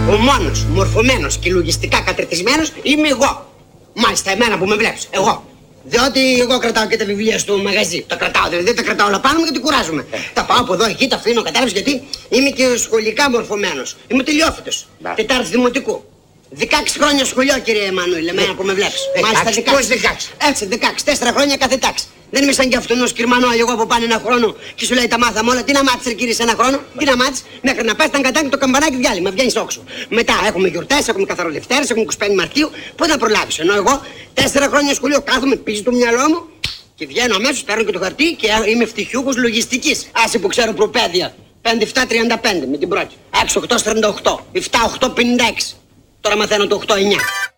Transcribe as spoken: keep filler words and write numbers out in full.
Ο μόνος μορφωμένος και λογιστικά κατρετισμένος είμαι εγώ. Μάλιστα, εμένα που με βλέπεις, εγώ. Διότι εγώ κρατάω και τα βιβλία στο μαγαζί. Τα κρατάω, δηλαδή τα κρατάω όλα πάνω μου γιατί κουράζομαι. Ε. Τα πάω από εδώ, εκεί, τα αφήνω, κατάλαβες γιατί είμαι και σχολικά μορφωμένος. Είμαι τελειόφυτος. Τετάρτης δημοτικού. δεκαέξι χρόνια σχολείο, κύριε Εμμανουήλ, εμένα που με βλέπεις. Μάλιστα, δεκαέξι. δεκαέξι. Έτσι, δεκαέξι. τέσσερα χρόνια κάθε τάξη. Δεν είμαι σαν κι αυτόν ο σκυρμανό εγώ που πάνε ένα χρόνο και σου λέει τα μάθαμε όλα. Τι να μάθεις, κύριε, σε ένα χρόνο. Τι να μάθεις, μέχρι να πας ήταν κατάκι το καμπανάκι διάλειμμα. Βγαίνεις όξο. Μετά έχουμε γιορτές, έχουμε καθαροδευτέρες, έχουμε είκοσι πέντε Μαρτίου. Πού να προλάβεις. Ενώ εγώ τέσσερα χρόνια σχολείο κάθομαι πίσω το μυαλό μου και βγαίνω αμέσως, παίρνω και το χαρτί και είμαι ευτυχιούχος λογιστικής. Άσε που ξέρω προπαίδεια. πέντε επτά τριάντα πέντε με την πρώτη. έξι οκτώ τριάντα οκτώ. επτά οκτώ πενήντα έξι. Τώρα μαθαίνω το οκτώ εννιά.